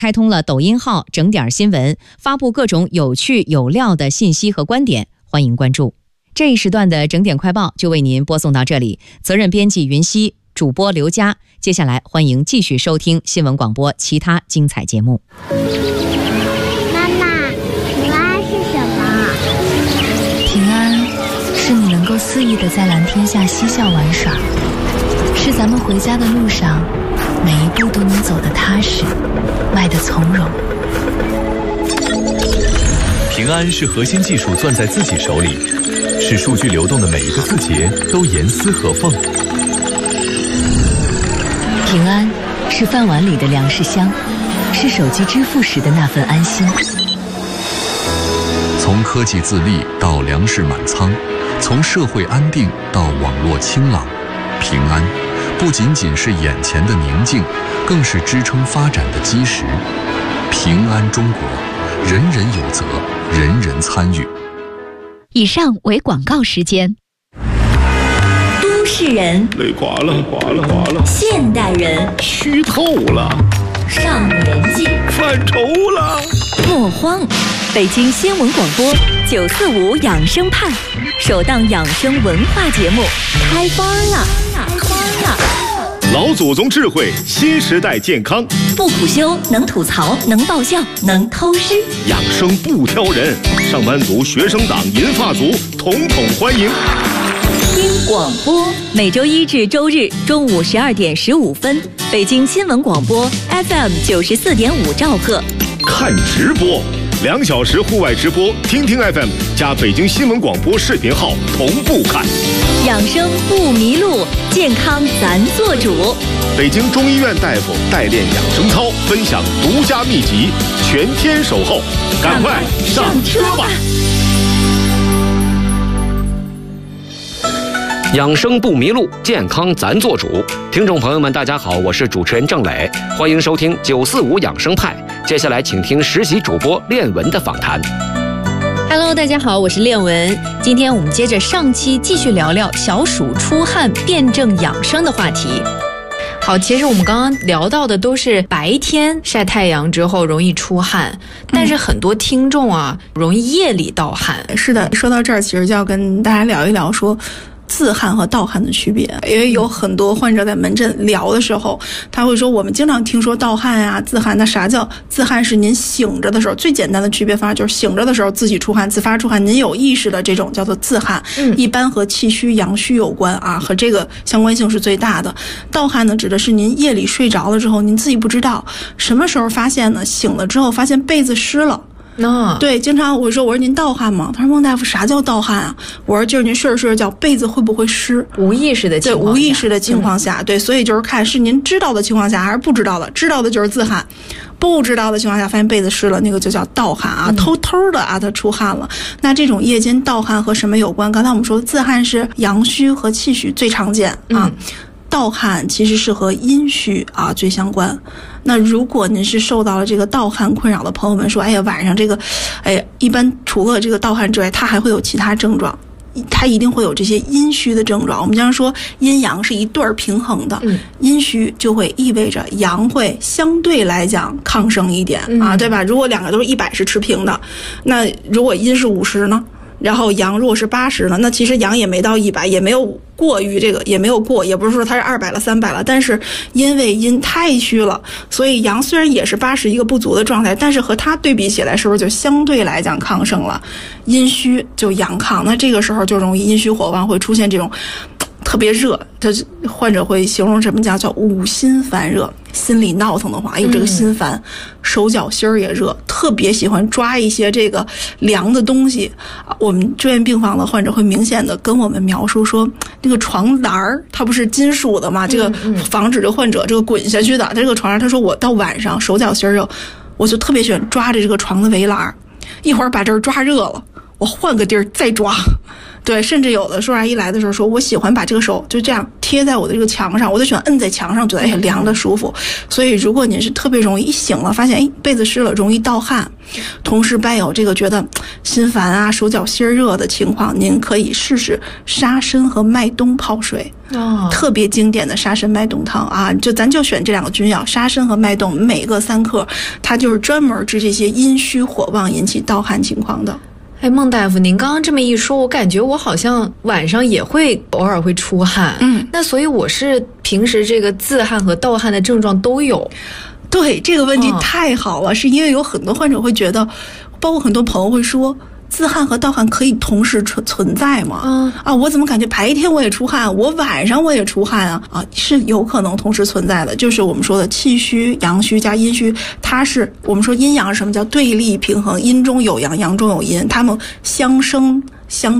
开通了抖音号整点新闻，发布各种有趣有料的信息和观点，欢迎关注。这一时段的整点快报就为您播送到这里，责任编辑云溪，主播刘佳。接下来欢迎继续收听新闻广播其他精彩节目。 妈妈，平安是什么？ 平安是你能够肆意地在蓝天下嬉笑玩耍，是咱们回家的路上每一步都能走得踏实，迈得从容。 平安是核心技术攥在自己手里，使数据流动的每一个字节都严丝合缝。 平安是饭碗里的粮食香，是手机支付时的那份安心。 从科技自立到粮食满仓，从社会安定到网络清朗，平安不仅仅是眼前的宁静，更是支撑发展的基石。平安中国，人人有责，人人参与。 以上为广告时间。都市人累垮了， 现代人虚透了， 上年纪犯愁了。 莫慌，北京新闻广播945养生派首档养生文化节目开班了。 老祖宗智慧，新时代健康， 不苦修，能吐槽，能爆笑，能偷师， 养生不挑人，上班族、学生党、银发族统统欢迎。 听广播，每周一至周日中午12点15分，北京新闻广播 FM 94.5兆赫。 看直播，2小时户外直播，听听 FM 加北京新闻广播视频号同步看。 养生不迷路，健康咱做主。 北京中医院大夫代练养生操，分享独家秘籍，全天守候，赶快上车吧！ 养生不迷路，健康咱做主。听众朋友们，大家好，我是主持人郑磊，欢迎收听945养生派。接下来请听实习主播练文的访谈。 Hello， 大家好，我是练文。今天我们接着上期继续聊聊小暑出汗辩证养生的话题。好，其实我们刚刚聊到的都是白天晒太阳之后容易出汗，但是很多听众啊容易夜里盗汗。 是的，说到这儿其实就要跟大家聊一聊说自汗和盗汗的区别，因为有很多患者在门诊聊的时候，他会说我们经常听说盗汗啊、自汗，那啥叫自汗？是您醒着的时候，最简单的区别方法就是醒着的时候自己出汗，自发出汗，您有意识的这种叫做自汗，一般和气虚、阳虚有关啊，和这个相关性是最大的。盗汗呢，指的是您夜里睡着了之后，您自己不知道什么时候发现呢？醒了之后发现被子湿了。对，经常我说您盗汗吗？他说孟大夫啥叫盗汗啊？我说就是您睡着睡着觉，被子会不会湿？ 无意识的情况下， 对，无意识的情况下，对，所以就是看是您知道的情况下还是不知道的，知道的就是自汗，不知道的情况下发现被子湿了，那个就叫盗汗啊，偷偷的啊他出汗了。那这种夜间盗汗和什么有关？刚才我们说自汗是阳虚和气虚最常见啊。盗汗其实是和阴虚啊最相关。那如果您是受到了这个盗汗困扰的朋友们说，哎呀晚上这个，一般除了这个盗汗之外，它还会有其他症状，它一定会有这些阴虚的症状。我们经常说阴阳是一对儿平衡的，阴虚就会意味着阳会相对来讲亢盛一点啊，对吧？如果两个都是100是持平的，那如果阴是50呢？然后阳如果是80呢，那其实阳也没到100，也没有过于这个，也没有过，也不是说它是200了300了，但是因为阴太虚了，所以阳虽然也是80一个不足的状态，但是和它对比起来是不是就相对来讲亢盛了？阴虚就阳亢，那这个时候就容易阴虚火旺，会出现这种特别热，他患者会形容什么叫五心烦热，心里闹腾的话，这个心烦，手脚心儿也热，特别喜欢抓一些这个凉的东西。我们住院病房的患者会明显的跟我们描述说，那个床栏儿它不是金属的嘛，这个防止这个患者这个滚下去的，这个床栏，他说我到晚上手脚心儿热，我就特别喜欢抓着这个床的围栏，一会儿把这儿抓热了，我换个地儿再抓。 对，甚至有的叔叔阿姨来的时候说，我喜欢把这个手就这样贴在我的这个墙上，我就喜欢摁在墙上，觉得凉的舒服。所以如果您是特别容易一醒了发现被子湿了容易盗汗，同时伴有这个觉得心烦啊、手脚心热的情况，您可以试试沙参和麦冬泡水。特别经典的沙参麦冬汤啊，咱就选这2个君药，沙参和麦冬，每个3克，它就是专门治这些阴虚火旺引起盗汗情况的。 哎，孟大夫，您刚刚这么一说，我感觉我好像晚上也会偶尔会出汗。那所以我是平时这个自汗和盗汗的症状都有。 对，这个问题太好了，是因为有很多患者会觉得，包括很多朋友会说，自汗和盗汗可以同时存在吗？我怎么感觉白天我也出汗，我晚上我也出汗啊？是有可能同时存在的，就是我们说的气虚、阳虚加阴虚，它是我们说阴阳是什么叫对立平衡，阴中有阳，阳中有阴，它们相生相